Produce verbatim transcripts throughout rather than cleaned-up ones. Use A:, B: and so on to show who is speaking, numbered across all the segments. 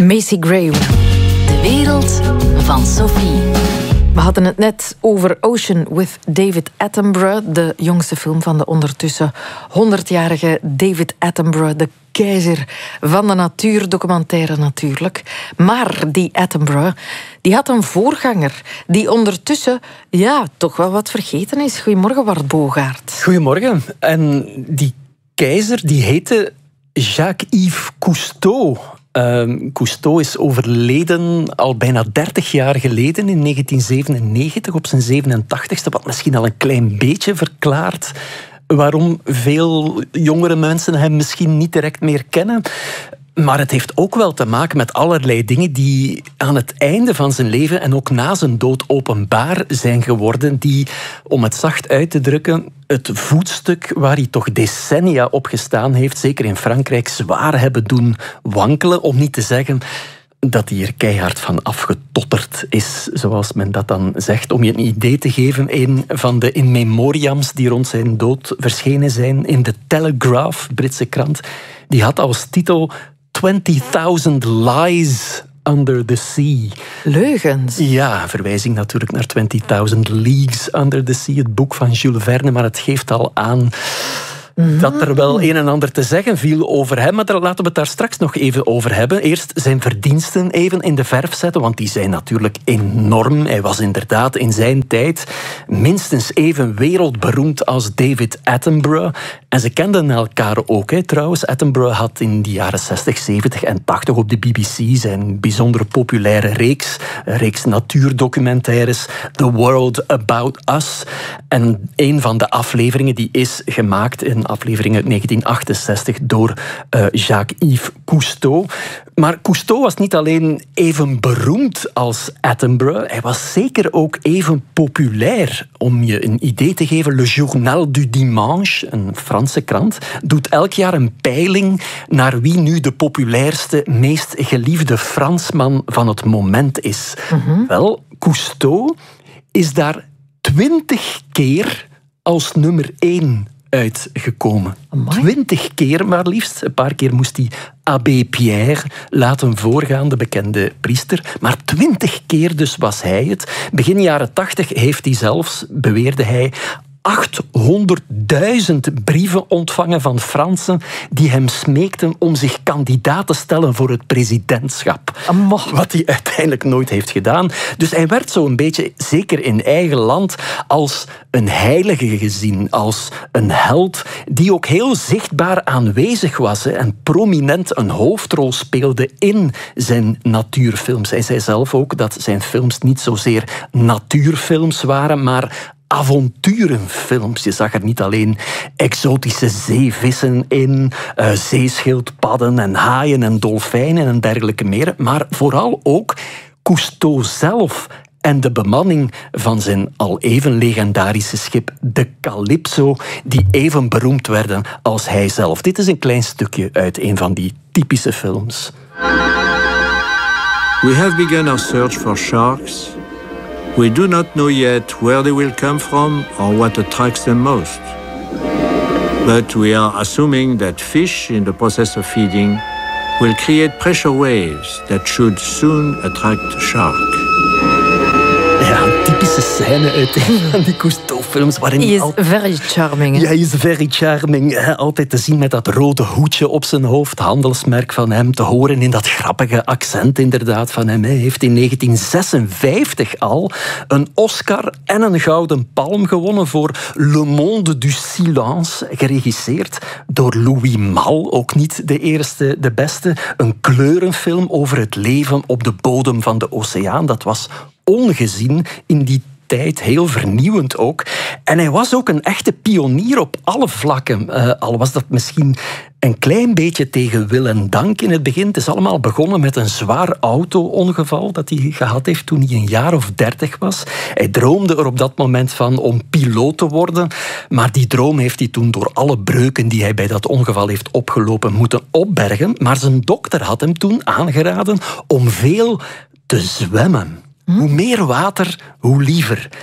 A: Macy Gray.
B: De wereld van Sophie.
A: We hadden het net over Ocean with David Attenborough, de jongste film van de ondertussen honderdjarige David Attenborough, de keizer van de natuurdocumentaire natuurlijk. Maar die Attenborough, die had een voorganger die ondertussen ja, toch wel wat vergeten is. Goedemorgen, Bart Bogaert.
C: Goedemorgen. En die keizer die heette Jacques-Yves Cousteau. Uh, Cousteau is overleden al bijna dertig jaar geleden, in negentien zevenennegentig, op zijn zevenentachtigste, wat misschien al een klein beetje verklaart waarom veel jongere mensen hem misschien niet direct meer kennen. Maar het heeft ook wel te maken met allerlei dingen die aan het einde van zijn leven en ook na zijn dood openbaar zijn geworden, die, om het zacht uit te drukken, het voetstuk waar hij toch decennia op gestaan heeft, zeker in Frankrijk, zwaar hebben doen wankelen, om niet te zeggen dat hij er keihard van afgetotterd is, zoals men dat dan zegt. Om je een idee te geven, een van de in memoriams die rond zijn dood verschenen zijn in de Telegraph, Britse krant, die had als titel twenty thousand Lies Under the Sea.
A: Leugens.
C: Ja, verwijzing natuurlijk naar twenty thousand Leagues Under the Sea, het boek van Jules Verne, maar het geeft al aan dat er wel een en ander te zeggen viel over hem. Maar daar laten we het daar straks nog even over hebben. Eerst zijn verdiensten even in de verf zetten, want die zijn natuurlijk enorm. Hij was inderdaad in zijn tijd minstens even wereldberoemd als David Attenborough. En ze kenden elkaar ook, hè, trouwens. Attenborough had in de jaren zestig, zeventig en tachtig op de B B C zijn bijzonder populaire reeks, een reeks natuurdocumentaires, The World About Us. En een van de afleveringen die is gemaakt in aflevering uit negentien achtenzestig door uh, Jacques-Yves Cousteau. Maar Cousteau was niet alleen even beroemd als Attenborough, hij was zeker ook even populair. Om je een idee te geven, Le Journal du Dimanche, een Franse krant, doet elk jaar een peiling naar wie nu de populairste, meest geliefde Fransman van het moment is. Mm-hmm. Wel, Cousteau is daar twintig keer als nummer één uitgekomen. Twintig keer maar liefst. Een paar keer moest hij Abbé Pierre laten voorgaan, de bekende priester. Maar twintig keer dus was hij het. Begin jaren tachtig heeft hij zelfs, beweerde hij, achthonderdduizend brieven ontvangen van Fransen die hem smeekten om zich kandidaat te stellen voor het presidentschap.
A: Ammo.
C: Wat hij uiteindelijk nooit heeft gedaan. Dus hij werd zo een beetje, zeker in eigen land, als een heilige gezien, als een held die ook heel zichtbaar aanwezig was en prominent een hoofdrol speelde in zijn natuurfilms. Hij zei zelf ook dat zijn films niet zozeer natuurfilms waren, maar avonturenfilms. Je zag er niet alleen exotische zeevissen in, uh, zeeschildpadden en haaien en dolfijnen en dergelijke meer, maar vooral ook Cousteau zelf en de bemanning van zijn al even legendarische schip, de Calypso, die even beroemd werden als hij zelf. Dit is een klein stukje uit een van die typische films.
D: We have begun our search for sharks. We do not know yet where they will come from or what attracts them most. But we are assuming that fish in the process of feeding will create pressure waves that should soon attract a shark.
C: Ja, een typische scène uit een van die Cousteau-films.
A: He is al... very charming.
C: Ja, hij is very charming. He, altijd te zien met dat rode hoedje op zijn hoofd, handelsmerk van hem, te horen in dat grappige accent inderdaad van hem. Hij heeft in negentien zesenvijftig al een Oscar en een Gouden Palm gewonnen voor Le Monde du Silence, geregisseerd door Louis Malle, ook niet de eerste, de beste. Een kleurenfilm over het leven op de bodem van de oceaan. Dat was ongezien in die tijd, heel vernieuwend ook. En hij was ook een echte pionier op alle vlakken. Uh, al was dat misschien een klein beetje tegen wil en dank in het begin. Het is allemaal begonnen met een zwaar auto-ongeval dat hij gehad heeft toen hij een jaar of dertig was. Hij droomde er op dat moment van om piloot te worden, maar die droom heeft hij toen door alle breuken die hij bij dat ongeval heeft opgelopen moeten opbergen. Maar zijn dokter had hem toen aangeraden om veel te zwemmen. Hoe meer water, hoe liever.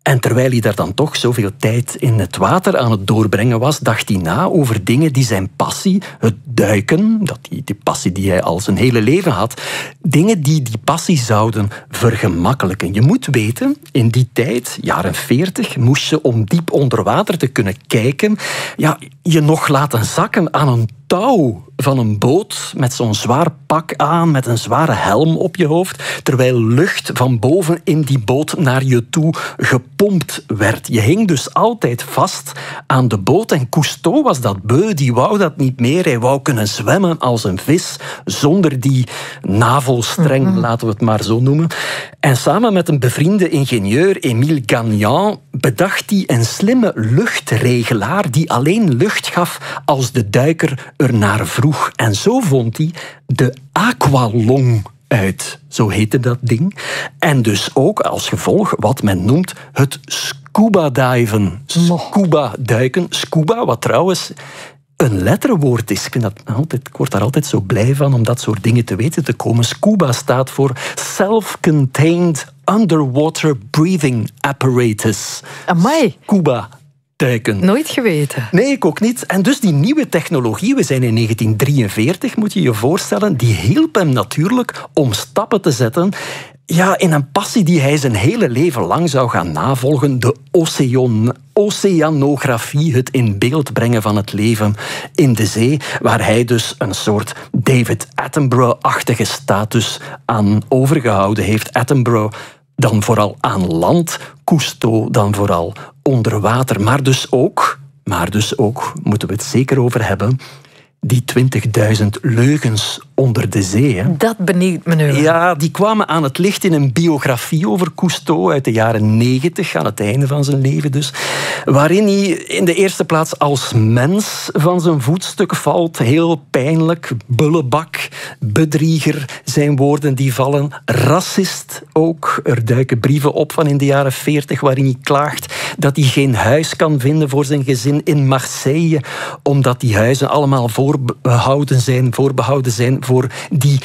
C: En terwijl hij daar dan toch zoveel tijd in het water aan het doorbrengen was, dacht hij na over dingen die zijn passie, het duiken, dat die, die passie die hij al zijn hele leven had, dingen die die passie zouden vergemakkelijken. Je moet weten, in die tijd, jaren veertig, moest je om diep onder water te kunnen kijken, ja, je nog laten zakken aan een touw van een boot met zo'n zwaar pak aan, met een zware helm op je hoofd, terwijl lucht van boven in die boot naar je toe gepompt werd. Je hing dus altijd vast aan de boot en Cousteau was dat beu, die wou dat niet meer. Hij wou kunnen zwemmen als een vis, zonder die navelstreng, mm-hmm. laten we het maar zo noemen. En samen met een bevriende ingenieur, Émile Gagnan, bedacht hij een slimme luchtregelaar die alleen lucht gaf als de duiker ernaar vroeg. En zo vond hij de aqualung uit. Zo heette dat ding. En dus ook als gevolg wat men noemt het scuba-diven. Scuba-duiken. Scuba, wat trouwens een letterwoord is. Ik, vind dat altijd, ik word daar altijd zo blij van om dat soort dingen te weten te komen. Scuba staat voor Self-Contained Underwater Breathing Apparatus.
A: Amai.
C: Scuba. Duiken.
A: Nooit geweten.
C: Nee, ik ook niet. En dus die nieuwe technologie, we zijn in negentien drieënveertig, moet je je voorstellen, die hielp hem natuurlijk om stappen te zetten ja, in een passie die hij zijn hele leven lang zou gaan navolgen, de ocean, oceanografie, het in beeld brengen van het leven in de zee, waar hij dus een soort David Attenborough-achtige status aan overgehouden heeft. Attenborough dan vooral aan land, Cousteau dan vooral onder water. Maar dus ook, maar dus ook, moeten we het zeker over hebben, die twintigduizend leugens onder de zee. Hè.
A: Dat benieuwt me nu.
C: Ja, die kwamen aan het licht in een biografie over Cousteau uit de jaren negentig, aan het einde van zijn leven dus, waarin hij in de eerste plaats als mens van zijn voetstuk valt. Heel pijnlijk, bullebak, bedrieger zijn woorden die vallen. Racist ook. Er duiken brieven op van in de jaren veertig waarin hij klaagt dat hij geen huis kan vinden voor zijn gezin in Marseille, omdat die huizen allemaal voorbehouden zijn, voorbehouden zijn voor die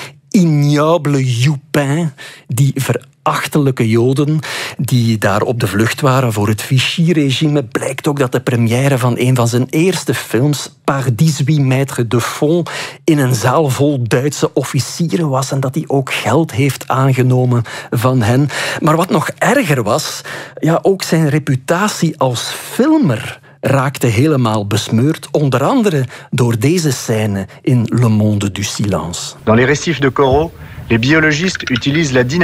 C: ignoble Joupin, die verachtelijke Joden die daar op de vlucht waren voor het Vichy-regime. Blijkt ook dat de première van een van zijn eerste films, Par dix-huit mètres de fond, in een zaal vol Duitse officieren was en dat hij ook geld heeft aangenomen van hen. Maar wat nog erger was, ja, ook zijn reputatie als filmer raakte helemaal besmeurd, onder andere door deze scène in Le Monde du Silence.
E: Dans les récifs de coraux, les biologistes utilisent la dynamique